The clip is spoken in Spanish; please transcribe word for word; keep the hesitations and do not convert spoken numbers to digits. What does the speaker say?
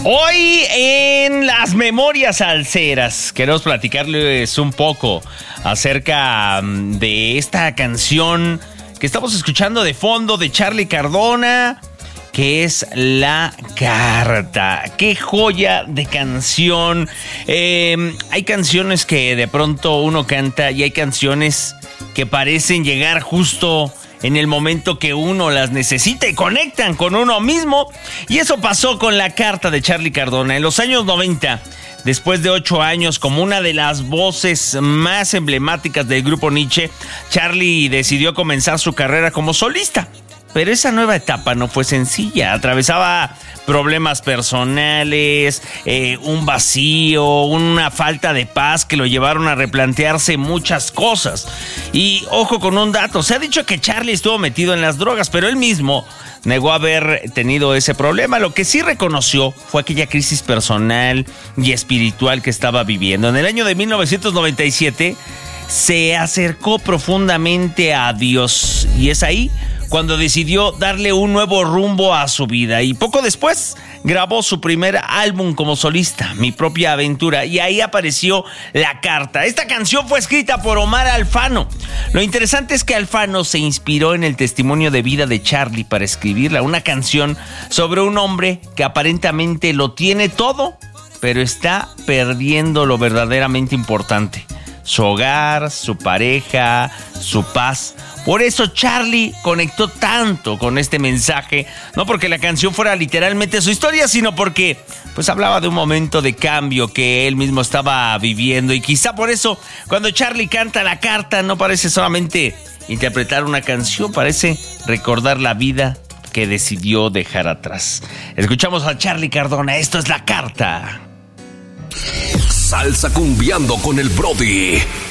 Hoy en las Memorias Salseras queremos platicarles un poco acerca de esta canción que estamos escuchando de fondo de Charly Cardona, que es La Carta. ¡Qué joya de canción! Eh, hay canciones que de pronto uno canta y hay canciones que parecen llegar justo en el momento que uno las necesita y conectan con uno mismo. Y eso pasó con La Carta de Charly Cardona. En los años noventa, después de ocho años como una de las voces más emblemáticas del grupo Nietzsche, Charly decidió comenzar su carrera como solista. Pero esa nueva etapa no fue sencilla. Atravesaba problemas personales, eh, un vacío, una falta de paz que lo llevaron a replantearse muchas cosas. Y ojo con un dato, se ha dicho que Charly estuvo metido en las drogas, pero él mismo negó haber tenido ese problema. Lo que sí reconoció fue aquella crisis personal y espiritual que estaba viviendo. En el año de mil novecientos noventa y siete se acercó profundamente a Dios y es ahí cuando decidió darle un nuevo rumbo a su vida. Y poco después grabó su primer álbum como solista, Mi Propia Aventura, y ahí apareció La Carta. Esta canción fue escrita por Omar Alfano. Lo interesante es que Alfano se inspiró en el testimonio de vida de Charly para escribirla, una canción sobre un hombre que aparentemente lo tiene todo, pero está perdiendo lo verdaderamente importante: su hogar, su pareja, su paz. Por eso Charly conectó tanto con este mensaje, no porque la canción fuera literalmente su historia, sino porque pues hablaba de un momento de cambio que él mismo estaba viviendo. Y quizá por eso cuando Charly canta La Carta no parece solamente interpretar una canción, parece recordar la vida que decidió dejar atrás. Escuchamos a Charly Cardona, esto es La Carta. Salsa cumbiando con el Brody.